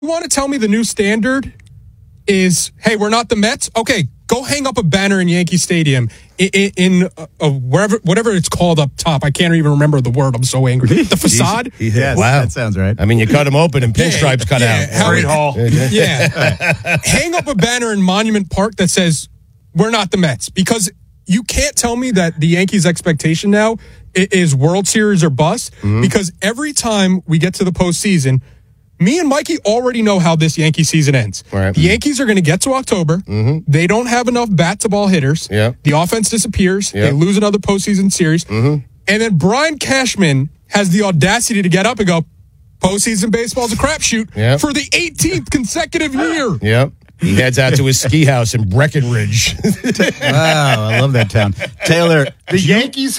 You want to tell me the new standard is, hey, we're not the Mets? Okay, go hang up a banner in Yankee Stadium in whatever it's called up top. I can't even remember the word. I'm so angry. The facade? Yes, wow. That sounds right. I mean, you cut them open and pinstripes cut out. Great Hall. Yeah. Hang up a banner in Monument Park that says, we're not the Mets. Because you can't tell me that the Yankees' expectation now is World Series or bust. Because every time we get to the postseason, me and Mikey already know how this Yankee season ends. Right. The Yankees are going to get to October. They don't have enough bat-to-ball hitters. Yep. The offense disappears. Yep. They lose another postseason series. And then Brian Cashman has the audacity to get up and go, postseason baseball's a crapshoot for the 18th consecutive year. Yep. He heads out to his ski house in Breckenridge. Wow, I love that town. Taylor, the Yankees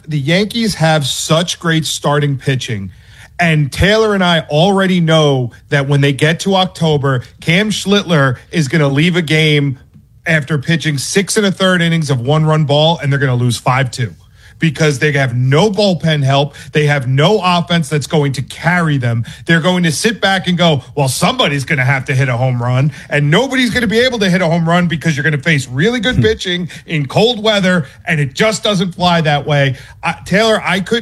have such great starting pitching. And Taylor and I already know that when they get to October, Cam Schlittler is going to leave a game after pitching 6 1/3 innings of 1-run ball, and they're going to lose 5-2 because they have no bullpen help. They have no offense that's going to carry them. They're going to sit back and go, well, somebody's going to have to hit a home run, and nobody's going to be able to hit a home run because you're going to face really good pitching in cold weather, and it just doesn't fly that way. Taylor,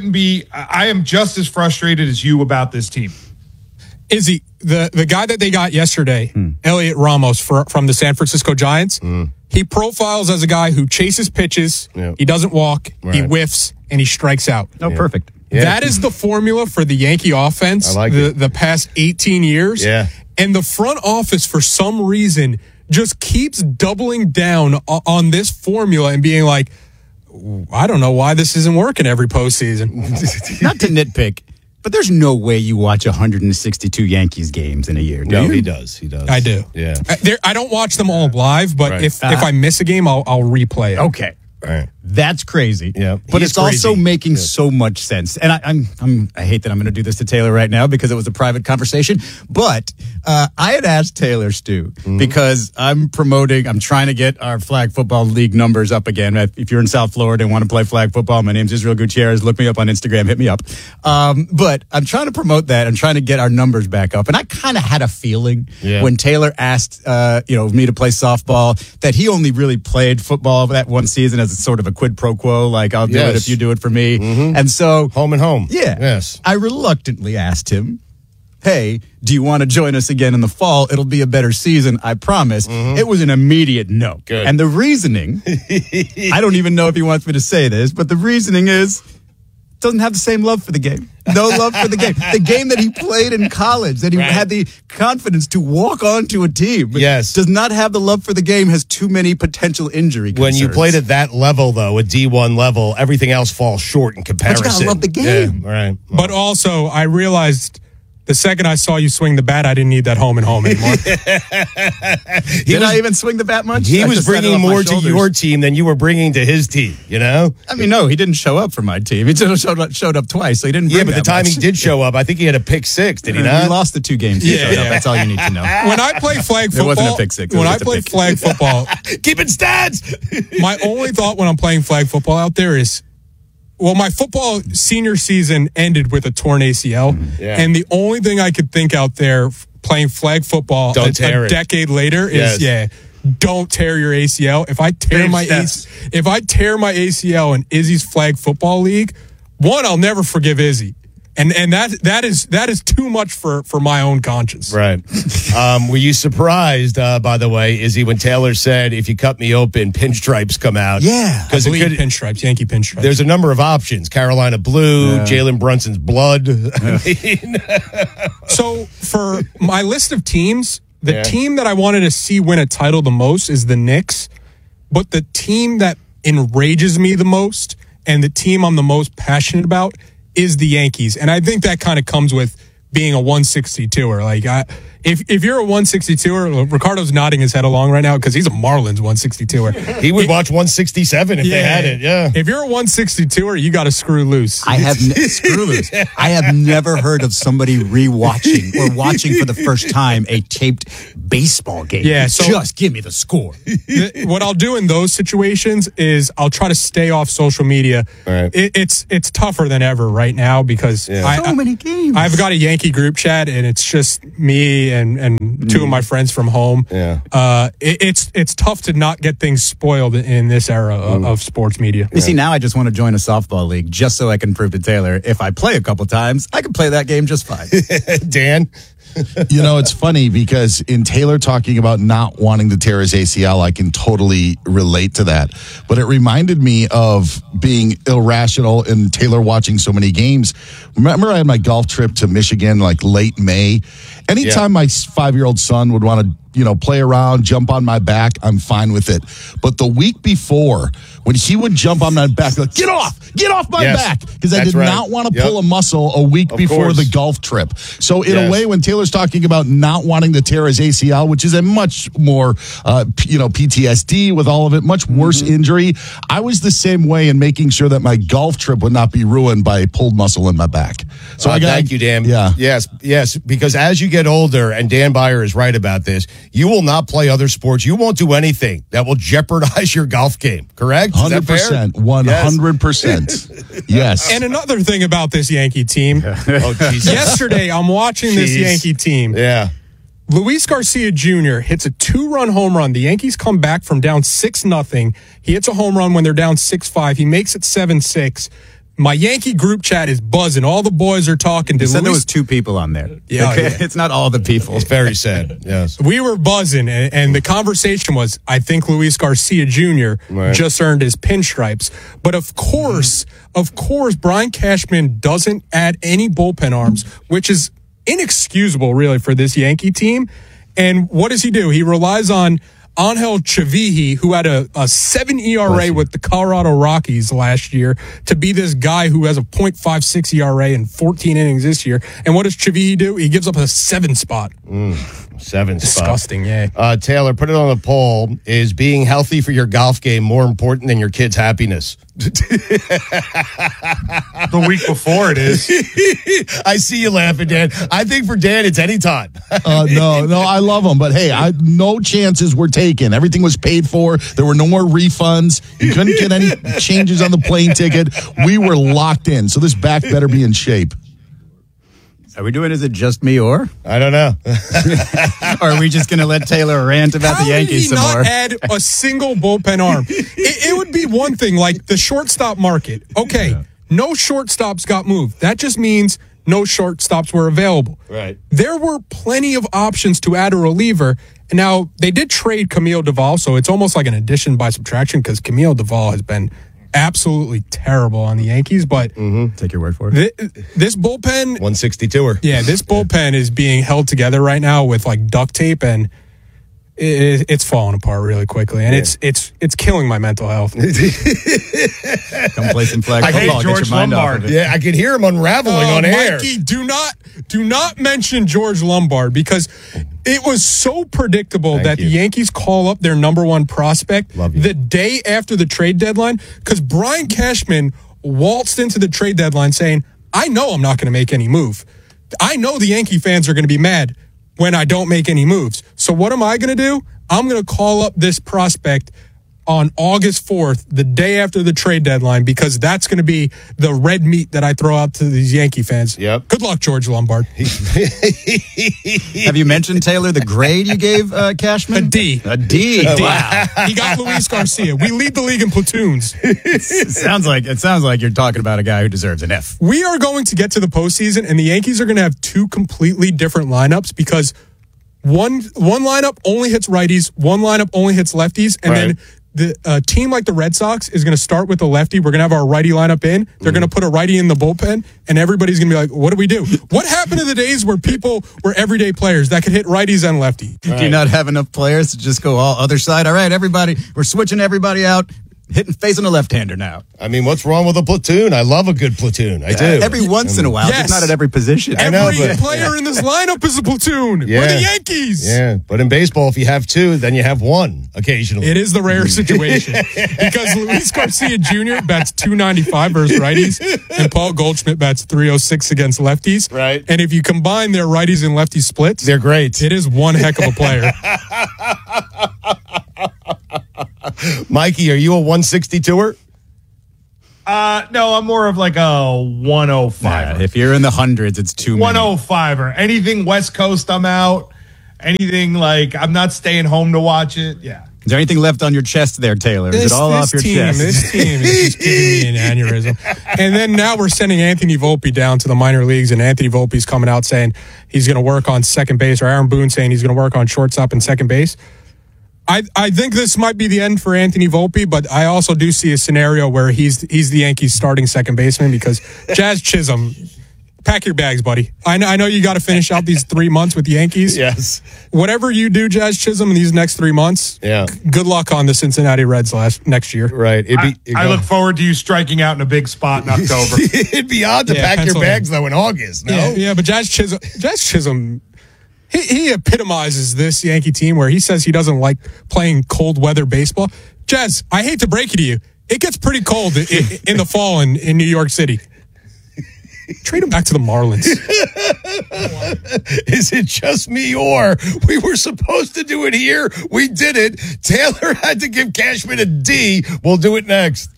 I am just as frustrated as you about this team. Izzy, the guy that they got yesterday, Elliot Ramos from the San Francisco Giants, he profiles as a guy who chases pitches, he doesn't walk, he whiffs, and he strikes out. oh, perfect. Yeah. That is the formula for the Yankee offense the past 18 years. Yeah. And the front office, for some reason, just keeps doubling down on this formula and being like, I don't know why this isn't working every postseason. Not to nitpick, but there's no way you watch 162 Yankees games in a year. No, you? he does. I do. Yeah. I don't watch them all live, but if I miss a game, I'll replay it. Okay. Right. That's crazy. Yeah. But He's it's also crazy. making so much sense. And I hate that I'm going to do this to Taylor right now because it was a private conversation. But I had asked Taylor, Stu, because I'm trying to get our flag football league numbers up again. If you're in South Florida and want to play flag football, my name's Israel Gutierrez. Look me up on Instagram. Hit me up. But I'm trying to promote that. I'm trying to get our numbers back up. And I kind of had a feeling when Taylor asked, me to play softball that he only really played football that one season as a sort of a quid pro quo, like I'll do it if you do it for me. And so home and home. Yeah. Yes. I reluctantly asked him, hey, do you want to join us again in the fall? It'll be a better season, I promise. It was an immediate no. Good. And the reasoning, I don't even know if he wants me to say this, but the reasoning is doesn't have the same love for the game. No love for the game. The game that he played in college, that he had the confidence to walk onto a team. Yes. Does not have the love for the game, has too many potential injury concerns. When you played at that level, though, a D1 level, everything else falls short in comparison. But you gotta love the game. Yeah, right. But also, I realized the second I saw you swing the bat, I didn't need that home and home anymore. Did I even swing the bat much? He I was just had it bringing off my more to shoulders. your team than you were bringing to his team, you know? I mean, no, he didn't show up for my team. He just showed up twice, so he didn't bring Yeah, but the that time much. he did show up, I think he had a pick six, did he He not? lost the 2 games he showed up. That's all you need to know. When I play flag football, wasn't a pick six. It was just a pick. flag football, Keeping stats! my only thought when I'm playing flag football out there is, well, my football senior season ended with a torn ACL, and the only thing I could think out there playing flag football a decade later is, don't tear your ACL. If I tear my ACL in Izzy's flag football league, one, I'll never forgive Izzy. And that is too much for my own conscience. Right. Were you surprised, by the way, Izzy, when Taylor said, if you cut me open, pinstripes come out? Yeah. I believe pinstripes, Yankee pinstripes. There's a number of options. Carolina blue, Jalen Brunson's blood. So for my list of teams, the team that I wanted to see win a title the most is the Knicks. But the team that enrages me the most and the team I'm the most passionate about is the Yankees. And I think that kind of comes with being a 162er. Like, if you're a 162er, Ricardo's nodding his head along right now because he's a Marlins 162er. He would watch 116 if they had it, If you're a 162er, you got to screw loose. Screw loose. I have never heard of somebody rewatching or watching for the first time a taped baseball game. Yeah, so just give me the score. What I'll do in those situations is I'll try to stay off social media. Right. It's tougher than ever right now because so many games. I've got a Yankee group chat and it's just me family and two of my friends from home. Yeah. It's tough to not get things spoiled in this era of sports media. You see, now I just want to join a softball league just so I can prove to Taylor if I play a couple times, I can play that game just fine. Dan? You know, it's funny because in Taylor talking about not wanting to tear his ACL, I can totally relate to that. But it reminded me of being irrational and Taylor watching so many games. Remember, I had my golf trip to Michigan like late May. Anytime my 5-year-old son would want to, play around, jump on my back, I'm fine with it. But the week before, when he would jump on my back, like, get off my back. Because I did not want to pull a muscle a week before the golf trip. So in a way, when Taylor's talking about not wanting to tear his ACL, which is a much more, PTSD with all of it, much worse injury, I was the same way in making sure that my golf trip would not be ruined by a pulled muscle in my back. So thank you, Dan. Yeah. Yes. Because as you get older, and Dan Beyer is right about this, you will not play other sports. You won't do anything that will jeopardize your golf game. Correct? 100%. 100%. Yes. And another thing about this Yankee team. Oh, Jesus. Yesterday, I'm watching this Yankee team. Yeah. Luis Garcia Jr. hits a 2-run home run. The Yankees come back from down 6-0. He hits a home run when they're down 6-5. He makes it 7-6. My Yankee group chat is buzzing. All the boys are talking to You said Luis. there was 2 people on there. Yeah, Okay? yeah. It's not all the people. It's very sad. Yes. We were buzzing, and the conversation was, I think Luis Garcia Jr. just earned his pinstripes. But of course, Brian Cashman doesn't add any bullpen arms, which is inexcusable, really, for this Yankee team. And what does he do? He relies on Angel Chavihi, who had a 7 ERA with the Colorado Rockies last year, to be this guy who has a .56 ERA in 14 innings this year. And what does Chavihi do? He gives up a 7 spot. 7 Disgusting, yeah. Taylor, put it on the poll. Is being healthy for your golf game more important than your kid's happiness? The week before it is. I see you laughing, Dan. I think for Dan, it's anytime. No, I love them. But hey, no chances were taken. Everything was paid for. There were no more refunds. You couldn't get any changes on the plane ticket. We were locked in. So this back better be in shape. Are we doing, is it just me or? I don't know. Or are we just going to let Taylor rant about the Yankees some How more? did he not add a single bullpen arm? It would be one thing, like the shortstop market. Okay, no shortstops got moved. That just means no shortstops were available. Right. There were plenty of options to add a reliever. Now, they did trade Camille Duvall, so it's almost like an addition by subtraction because Camille Duvall has been absolutely terrible on the Yankees, but Take your word for it. this bullpen 162er. Yeah, this bullpen is being held together right now with like duct tape, and it's falling apart really quickly, and it's killing my mental health. Come play some flag I hate football. Get George your mind off Lombard. of it. Yeah, I can hear him unraveling on air. Mikey, do not mention George Lombard because it was so predictable that the Yankees call up their number 1 prospect the day after the trade deadline, because Brian Cashman waltzed into the trade deadline saying, I know I'm not going to make any move. I know the Yankee fans are going to be mad when I don't make any moves. So what am I going to do? I'm going to call up this prospect on August 4th, the day after the trade deadline, because that's going to be the red meat that I throw out to these Yankee fans. Yep. Good luck, George Lombard. Have you mentioned, Taylor, the grade you gave Cashman? A D. A D. Wow. He got Luis Garcia. We lead the league in platoons. It sounds like you're talking about a guy who deserves an F. We are going to get to the postseason, and the Yankees are going to have 2 completely different lineups because one lineup only hits righties, one lineup only hits lefties, and then the team like the Red Sox is going to start with a lefty. We're going to have our righty lineup in. They're going to put a righty in the bullpen, and everybody's going to be like, what do we do? What happened to the days where people were everyday players that could hit righties and lefty? Do you not have enough players to just go all other side? All right, everybody, we're switching everybody out. Facing a left-hander now. I mean, what's wrong with a platoon? I love a good platoon. I do. Every once in a while, Yes. just not at every position. Every player in this lineup is a platoon. Yeah. We're the Yankees. Yeah, but in baseball, if you have 2, then you have 1 occasionally. It is the rare situation because Luis Garcia Jr. bats .295 versus righties, and Paul Goldschmidt bats .306 against lefties. Right. And if you combine their righties and lefties splits, They're great. it is one heck of a player. Mikey, are you a 162er? No, I'm more of like a 105. If you're in the hundreds, it's too many. 105er. Anything West Coast, I'm out. anything like I'm not staying home to watch it. Yeah. Is there anything left on your chest there, Taylor? Is it all off your chest? This team is just giving me an aneurysm. And then now we're sending Anthony Volpe down to the minor leagues, and Anthony Volpe's coming out saying he's going to work on second base, or Aaron Boone saying he's going to work on shortstop and second base. I think this might be the end for Anthony Volpe, but I also do see a scenario where he's the Yankees' starting second baseman, because Jazz Chisholm, pack your bags, buddy. I know you got to finish out these 3 months with the Yankees. Yes. Whatever you do, Jazz Chisholm, in these next 3 months, good luck on the Cincinnati Reds next year. Right. I look forward to you striking out in a big spot in October. It'd be odd to pack your bags, though, in August, no? Yeah, but Jazz Chisholm, he epitomizes this Yankee team where he says he doesn't like playing cold weather baseball. Jazz, I hate to break it to you, it gets pretty cold in the fall in New York City. Trade him back to the Marlins. Is it just me, or we were supposed to do it here? We did it. Taylor had to give Cashman a D. We'll do it next.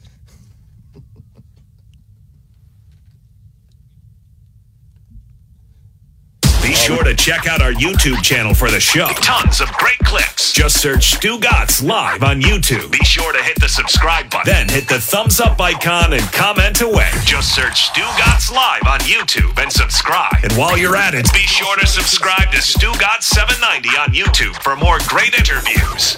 Be sure to check out our YouTube channel for the show. Tons of great clips. Just search Stu Gatz Live on YouTube. Be sure to hit the subscribe button. Then hit the thumbs up icon and comment away. Just search Stu Gatz Live on YouTube and subscribe. And while you're at it, be sure to subscribe to Stu Gatz 790 on YouTube for more great interviews.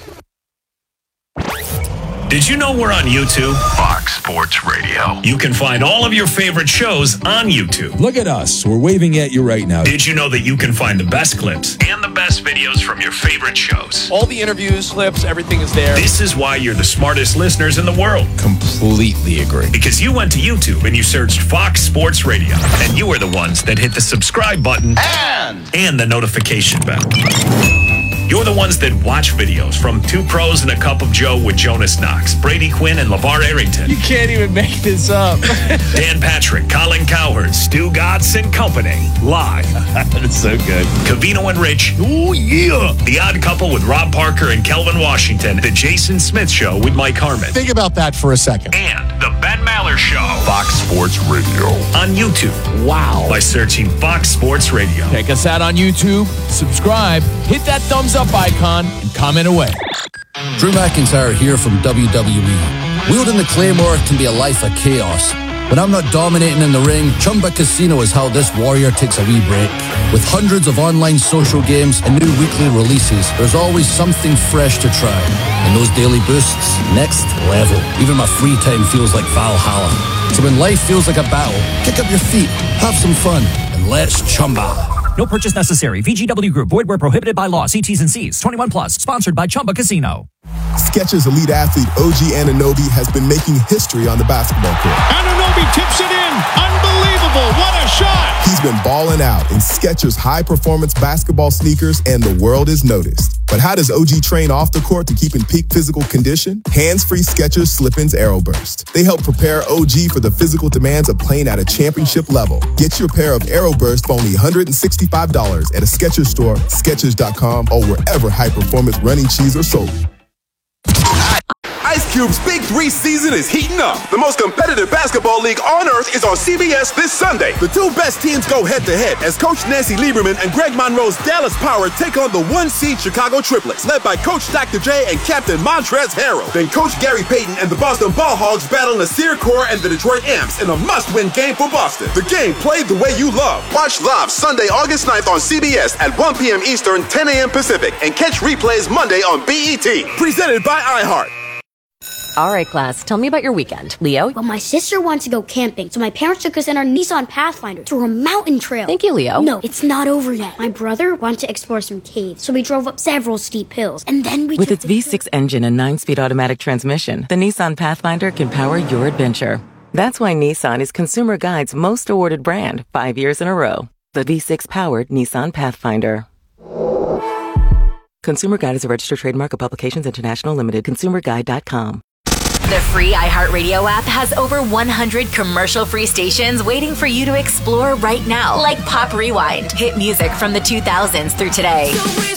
Did you know we're on YouTube? Fox Sports Radio. You can find all of your favorite shows on YouTube. Look at us. We're waving at you right now. Did you know that you can find the best clips and the best videos from your favorite shows? All the interviews, clips, everything is there. This is why you're the smartest listeners in the world. Completely agree. Because you went to YouTube and you searched Fox Sports Radio. And you are the ones that hit the subscribe button and the notification bell. You're the ones that watch videos from Two Pros and a Cup of Joe with Jonas Knox, Brady Quinn, and LeVar Arrington. You can't even make this up. Dan Patrick, Colin Cowherd, Stu Gatz and Company. Live. That's so good. Covino and Rich. Oh, yeah. The Odd Couple with Rob Parker and Kelvin Washington. The Jason Smith Show with Mike Harmon. Think about that for a second. And The Ben Maller Show. Fox Sports Radio. On YouTube. Wow. By searching Fox Sports Radio. Check us out on YouTube. Subscribe. Hit that thumbs up icon and comment away. Drew McIntyre here from WWE. Wielding the Claymore can be a life of chaos. When I'm not dominating in the ring, Chumba Casino is how this warrior takes a wee break. With hundreds of online social games and new weekly releases, there's always something fresh to try. And those daily boosts, next level. Even my free time feels like Valhalla. So when life feels like a battle, kick up your feet, have some fun, and let's Chumba. No purchase necessary. VGW Group. Void where prohibited by law. See T's and C's. 21 plus. Sponsored by Chumba Casino. Skechers elite athlete OG Anunoby has been making history on the basketball court. Anunoby tips it in. Unbelievable. What a shot. He's been balling out in Skechers high-performance basketball sneakers, and the world is noticed. But how does OG train off the court to keep in peak physical condition? Hands-free Skechers Slip-ins Aeroburst. They help prepare OG for the physical demands of playing at a championship level. Get your pair of Aeroburst for only $165 at a Skechers store, Skechers.com, or wherever high-performance running shoes are sold. Ice Cube's Big 3 season is heating up. The most competitive basketball league on earth is on CBS this Sunday. The two best teams go head-to-head as Coach Nancy Lieberman and Greg Monroe's Dallas Power take on the one-seed Chicago Triplets, led by Coach Dr. J and Captain Montrezl Harrell. Then Coach Gary Payton and the Boston Ball Hogs battle Nasir Kaur and the Detroit Amps in a must-win game for Boston. The game played the way you love. Watch live Sunday, August 9th on CBS at 1 p.m. Eastern, 10 a.m. Pacific, and catch replays Monday on BET. Presented by iHeart. All right, class, tell me about your weekend. Leo? Well, my sister wants to go camping, so my parents took us in our Nissan Pathfinder through a mountain trail. Thank you, Leo. No, it's not over yet. My brother wanted to explore some caves, so we drove up several steep hills, and then we With its V6 engine and 9-speed automatic transmission, the Nissan Pathfinder can power your adventure. That's why Nissan is Consumer Guide's most awarded brand 5 years in a row. The V6-powered Nissan Pathfinder. Consumer Guide is a registered trademark of Publications International Limited. ConsumerGuide.com. The free iHeartRadio app has over 100 commercial-free stations waiting for you to explore right now, like Pop Rewind, hit music from the 2000s through today.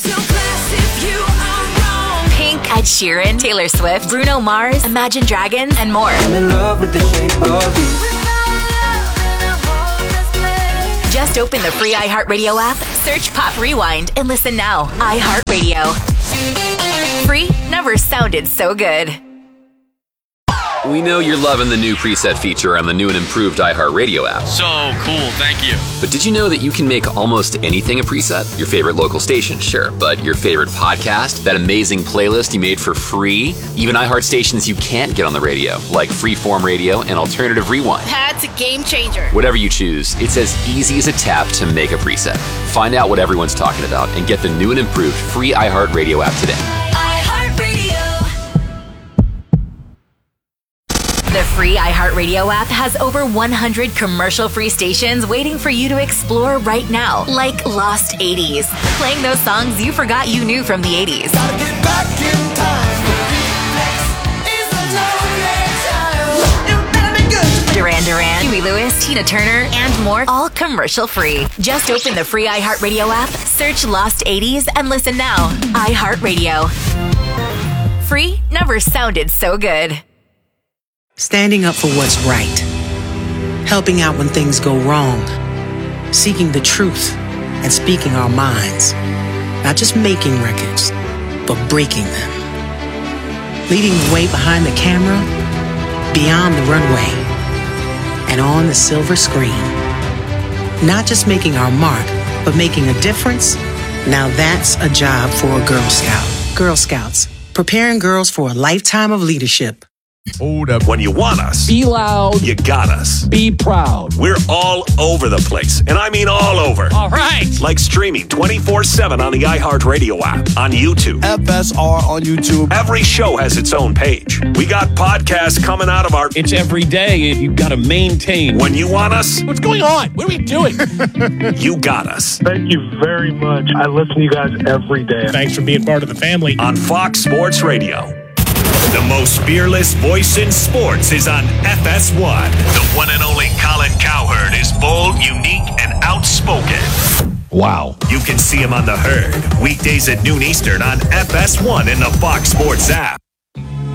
Pink, Ed Sheeran, Taylor Swift, Bruno Mars, Imagine Dragons, and more. I'm in love with the shape of you. Just open the free iHeartRadio app, search Pop Rewind, and listen now. iHeartRadio. Free never sounded so good. We know you're loving the new preset feature on the new and improved iHeartRadio app. So cool, thank you. But did you know that you can make almost anything a preset? Your favorite local station, sure, but your favorite podcast, that amazing playlist you made for free, even iHeart stations you can't get on the radio, like Freeform Radio and Alternative Rewind. That's a game changer. Whatever you choose, it's as easy as a tap to make a preset. Find out what everyone's talking about and get the new and improved free iHeartRadio app today. The free iHeartRadio app has over 100 commercial-free stations waiting for you to explore right now, like Lost 80s, playing those songs you forgot you knew from the 80s. Gotta get back in time. Duran Duran, Huey Lewis, Tina Turner, and more, all commercial-free. Just open the free iHeartRadio app, search Lost 80s, and listen now. iHeartRadio. Free never sounded so good. Standing up for what's right. Helping out when things go wrong. Seeking the truth and speaking our minds. Not just making records, but breaking them. Leading the way behind the camera, beyond the runway, and on the silver screen. Not just making our mark, but making a difference. Now that's a job for a Girl Scout. Girl Scouts, preparing girls for a lifetime of leadership. Hold up. When you want us, be loud. You got us. Be proud. We're all over the place. And I mean all over. All right. Like streaming 24/7 on the iHeartRadio app, on YouTube. FSR on YouTube. Every show has its own page. We got podcasts coming out of our... It's every day and you've got to maintain. When you want us... What's going on? What are we doing? You got us. Thank you very much. I listen to you guys every day. Thanks for being part of the family. On Fox Sports Radio. The most fearless voice in sports is on FS1. The one and only Colin Cowherd is bold, unique, and outspoken. Wow. You can see him on The Herd, weekdays at noon Eastern on FS1 in the Fox Sports app.